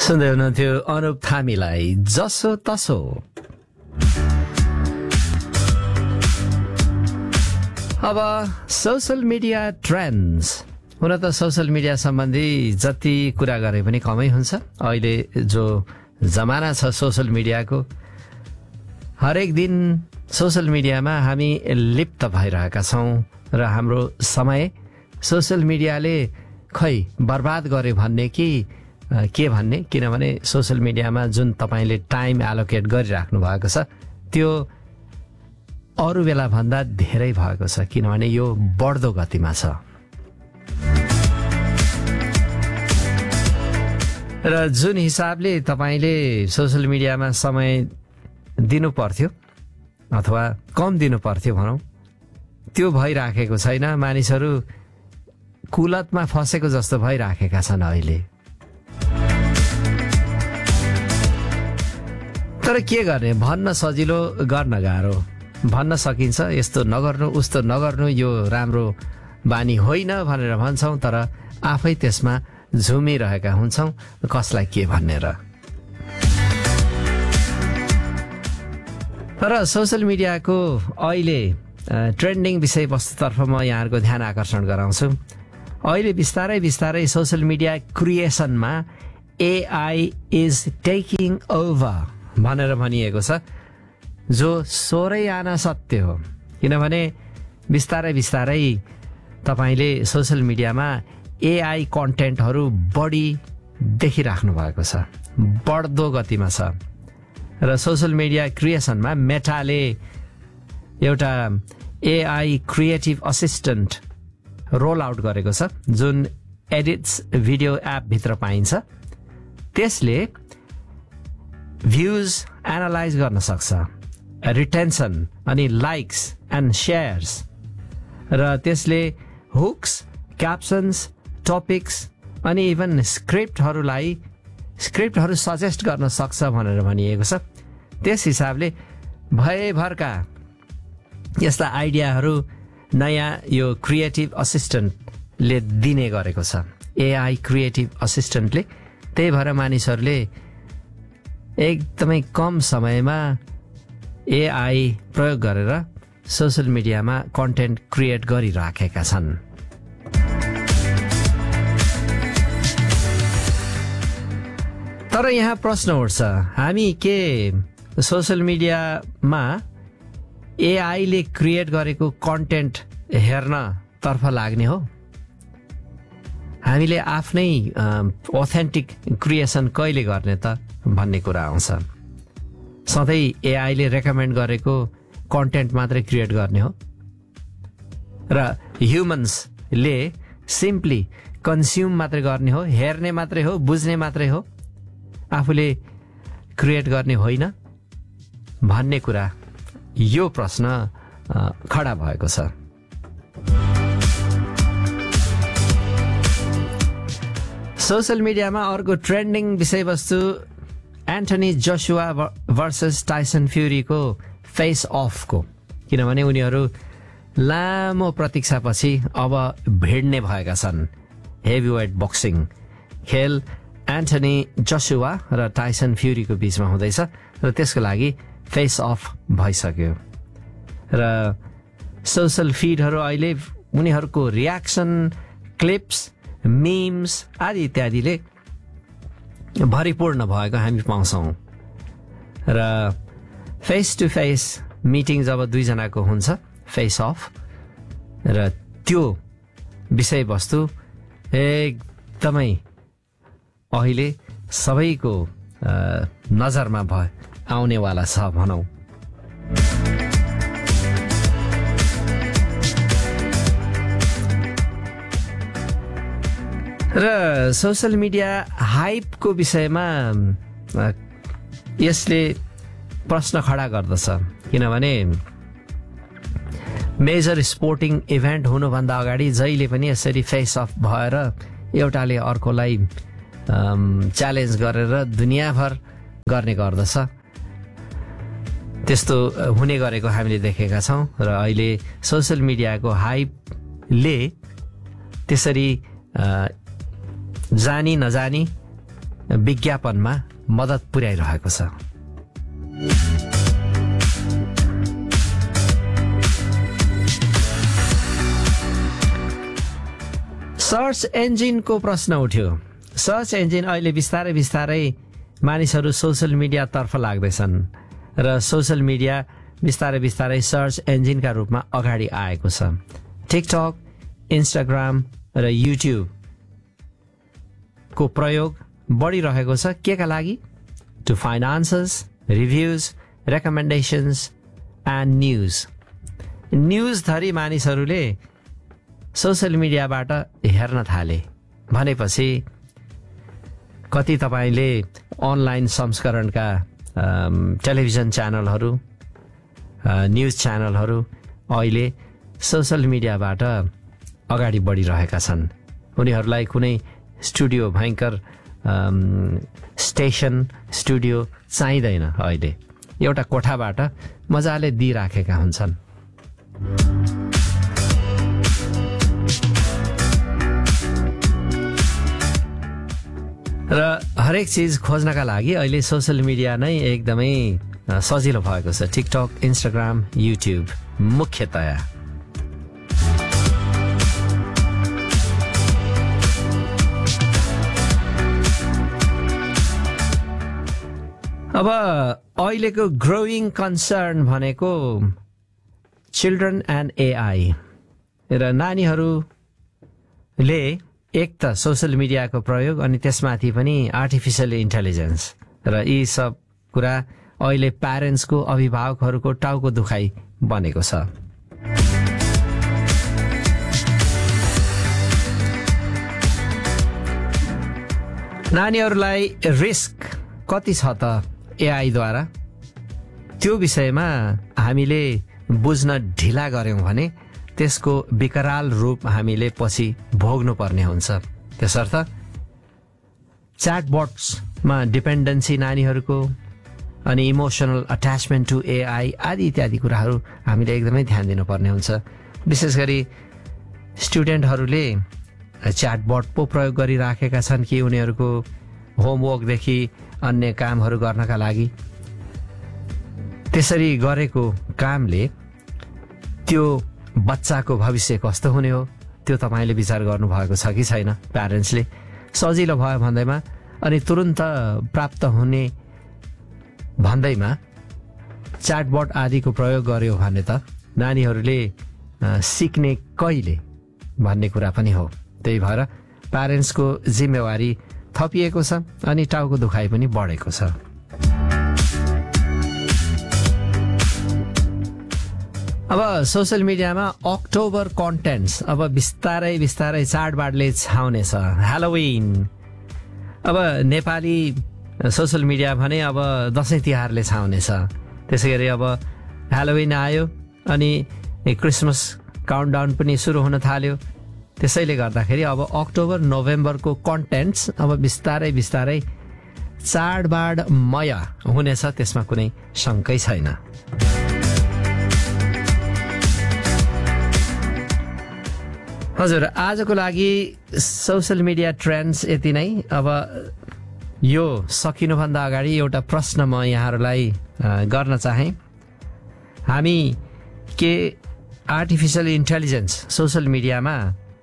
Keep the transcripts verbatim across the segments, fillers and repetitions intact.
सुन्दै हुनुहुन्थ्यो अनुप थामीलाई जसो तसो। अब सोशल मिडिया ट्रेन्ड्स। हुन त सोशल मिडिया सम्बन्धी जति कुरा गरे पनि कमै हुन्छ। अहिले जो जमाना छ सोशल मिडियाको, हरेक दिन सोशल मिडियामा हामी लिप्त भइरहेका छौँ र हाम्रो समय सोशल मिडियाले खै बर्बाद गर्यो भन्ने कि के भन्ने, किनभने सोशल मिडियामा जुन तपाईँले टाइम एलोकेट गरिराख्नु भएको छ त्यो अरू बेला भन्दा धेरै भएको छ, किनभने यो बढ्दो गतिमा छ। र जुन हिसाबले तपाईँले सोशल मिडियामा समय दिनु पर्थ्यो अथवा कम दिनु पर्थ्यो भनौँ, त्यो भइराखेको छैन। मानिसहरू कुलतमा फसेको जस्तो भइराखेका छन् अहिले। तर के गर्ने, भन्न सजिलो गर्न गाह्रो। भन्न सकिन्छ यस्तो नगर्नु उस्तो नगर्नु, यो राम्रो बानी होइन भनेर भन्छौँ, तर आफै त्यसमा झुमिरहेका हुन्छौँ कसलाई के भन्ने। र सोशल मिडियाको अहिले ट्रेन्डिङ विषयवस्तुतर्फ म यहाँहरूको ध्यान आकर्षण गराउँछु। अहिले बिस्तारै बिस्तारै social media क्रिएसनमा AI is taking over भनेर भनिएको छ, जो सोरै आना सत्य हो। किनभने बिस्तारै बिस्तारै तपाईँले सोशल मिडियामा एआई कन्टेन्टहरू बढी देखिराख्नु भएको छ, बढ्दो गतिमा छ। र सोशल मिडिया क्रिएसनमा मेटाले एउटा AI creative assistant roll out गरेको छ, जुन एडिट्स भिडियो एपभित्र पाइन्छ। त्यसले भ्युज एनालाइज गर्न सक्छ, रिटेन्सन अनि लाइक्स एन्ड सेयर्स, र त्यसले हुक्स, क्याप्सन्स, टपिक्स अनि इभन स्क्रिप्टहरूलाई स्क्रिप्टहरू सजेस्ट गर्न सक्छ भनेर भनिएको छ। त्यस हिसाबले भएभरका यस्ता आइडियाहरू नयाँ यो क्रिएटिभ असिस्टेन्टले दिने गरेको छ, एआई क्रिएटिभ असिस्टेन्टले। त्यही भएर मानिसहरूले एकदमै कम समयमा एआई प्रयोग गरेर सोशल मिडियामा कन्टेन्ट क्रिएट गरिराखेका छन्। तर यहाँ प्रश्न उठ्छ, हामी के सोशल मिडियामा एआईले क्रिएट गरेको कन्टेन्ट हेर्न तर्फ लाग्ने हो? हामीले आफ्नै अथेन्टिक क्रिएसन कहिले गर्ने त भन्ने कुरा आउँछ। सधैँ एआईले रेकमेन्ड गरेको कन्टेन्ट मात्रै क्रिएट गर्ने हो र ह्युमन्सले सिम्पली कन्ज्युम मात्रै गर्ने हो, हेर्ने मात्रै हो, बुझ्ने मात्रै हो, आफूले क्रिएट गर्ने होइन भन्ने कुरा, यो प्रश्न खडा भएको छ। सोशल मिडियामा अर्को ट्रेन्डिङ विषयवस्तु एन्थनी जोसुवा भर्सेस टाइसन फ्युरीको फेस अफको, किनभने उनीहरू लामो प्रतीक्षापछि अब भिड्ने भएका छन्। हेभीवेट बक्सिङ खेल एन्थनी जोसुवा र टाइसन फ्युरीको बीचमा हुँदैछ र त्यसको लागि फेस अफ भइसक्यो। र सोशल फिडहरू अहिले उनीहरूको रियाक्सन, क्लिप्स, मिम्स आदि इत्यादिले भरिपूर्ण भएको हामी पाउँछौँ। र फेस टु फेस मिटिङ जब दुईजनाको हुन्छ, फेस अफ, र त्यो विषयवस्तु एकदमै अहिले सबैको नजरमा भ आउनेवाला छ भनौँ। र सोशल मिडिया हाइपको विषयमा यसले प्रश्न खडा गर्दछ, किनभने मेजर स्पोर्टिङ इभेन्ट हुनुभन्दा अगाडि जहिले पनि यसरी फेस अफ भएर एउटाले अर्कोलाई च्यालेन्ज गरेर दुनियाँभर गर्ने गर्दछ। त्यस्तो हुने गरेको हामीले देखेका छौँ र अहिले सोशल मिडियाको हाइपले त्यसरी जानी नजानी विज्ञापनमा मद्दत पुर्याइरहेको छ। सर्च इन्जिनको प्रश्न उठ्यो। सर्च इन्जिन अहिले बिस्तारै बिस्तारै मानिसहरू सोसल मिडियातर्फ लाग्दैछन् र सोसल मिडिया बिस्तारै बिस्तारै सर्च इन्जिनका रूपमा अगाडि आएको छ। टिकटक, इन्स्टाग्राम र युट्युबको प्रयोग बढिरहेको छ। के का लागि? To find answers, reviews, recommendations and news. News थरी मानिसहरूले सोसल मिडियाबाट हेर्न थाले भनेपछि कति तपाईँले अनलाइन संस्करणका टेलिभिजन च्यानलहरू, न्युज च्यानलहरू अहिले सोसल मिडियाबाट अगाडि बढिरहेका छन्। उनीहरूलाई कुनै स्टुडियो, भयङ्कर स्टेसन स्टुडियो चाहिँदैन। अहिले एउटा कोठाबाट मजाले दिइराखेका हुन्छन्। र हरेक चिज खोज्नका लागि अहिले सोसल मिडिया नै एकदमै सजिलो भएको छ। टिकटक, इन्स्टाग्राम, युट्युब मुख्यतया। अब अहिलेको ग्रोइङ कन्सर्न भनेको चिल्ड्रन एन्ड एआई र नानीहरूले एक त सोसल मिडियाको प्रयोग अनि त्यसमाथि पनि आर्टिफिसियल इन्टेलिजेन्स र यी सब कुरा अहिले प्यारेन्ट्सको, अभिभावकहरूको टाउको दुखाइ बनेको छ। नानीहरूलाई रिस्क कति छ त एआईद्वारा, त्यो विषयमा हामीले बुझ्न ढिला गर्यौं भने त्यसको विकराल रूप हामीले पछि भोग्नु पर्ने हुन्छ। त्यसर्थ च्याटबट्समा डिपेन्डेन्सी नानीहरूको अनि इमोसनल अट्याचमेन्ट टु एआई आदि इत्यादि कुराहरू हामीले एकदमै ध्यान दिनुपर्ने हुन्छ। विशेष गरी स्टुडेन्टहरूले च्याटबट पो प्रयोग गरिराखेका छन् कि उनीहरूको होमवर्कदेखि अन्य कामहरू गर्नका लागि। त्यसरी गरेको कामले त्यो बच्चाको भविष्य कस्तो हुने हो त्यो तपाईँले विचार गर्नुभएको छ कि छैन? प्यारेन्ट्सले सजिलो भयो भन्दैमा अनि तुरुन्त प्राप्त हुने भन्दैमा च्याटबट आदिको प्रयोग गर्यो भने त नानीहरूले सिक्ने कहिले भन्ने कुरा पनि हो। त्यही भएर प्यारेन्ट्सको जिम्मेवारी थपिएको छ अनि टाउको दुखाइ पनि बढेको छ। अब सोसल मिडियामा अक्टोबर कन्टेन्ट्स अब बिस्तारै बिस्तारै चाडबाडले छाउनेछ। ह्यालोविन, अब नेपाली सोसल मिडिया भने अब दसैँ तिहारले छाउनेछ। त्यसै गरी अब ह्यालोविन आयो अनि क्रिसमस काउन्टडाउन पनि सुरु हुन थाल्यो। त्यसैले गर्दाखेरि अब अक्टोबर नोभेम्बरको कन्टेन्ट्स अब बिस्तारै बिस्तारै चाडबाडमय हुनेछ, त्यसमा कुनै शङ्कै छैन। हजुर, आजको लागि सोसल मिडिया ट्रेन्ड्स यति नै। अब यो सकिनुभन्दा अगाडि एउटा प्रश्न म यहाँहरूलाई गर्न चाहेँ। हामी के आर्टिफिसियल इन्टेलिजेन्स सोसल मिडियामा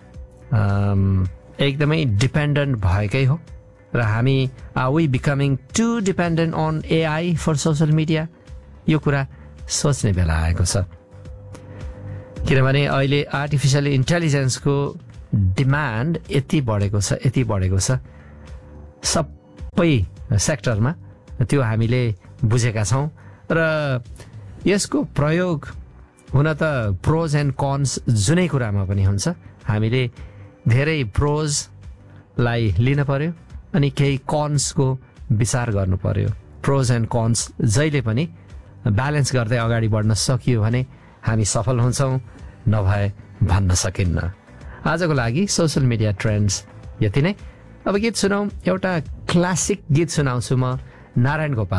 एकदमै डिपेन्डेन्ट भएकै हो र हामी are we becoming to dependent on AI for social media? यो कुरा सोच्ने बेला आएको छ। किनभने अहिले आर्टिफिसियल इन्टेलिजेन्सको डिमान्ड यति बढेको छ यति बढेको छ सबै सेक्टरमा, त्यो हामीले बुझेका छौँ। र यसको प्रयोग हुन त प्रोज एन्ड कन्स जुनै कुरामा पनि हुन्छ। हामीले धेरै प्रोजलाई लिन पर्यो अनि केही कन्सको विचार गर्नु पर्यो। प्रोज एन्ड कन्स जहिले पनि ब्यालेन्स गर्दै अगाडि बढ्न सकियो भने हामी सफल हुन्छौँ, नभए भन्न सकिन्न। आजको लागि सोसल मिडिया ट्रेन्ड्स यति नै। अब गीत सुनाउँ, एउटा क्लासिक गीत सुनाउँछु म, नारायण गोपाल।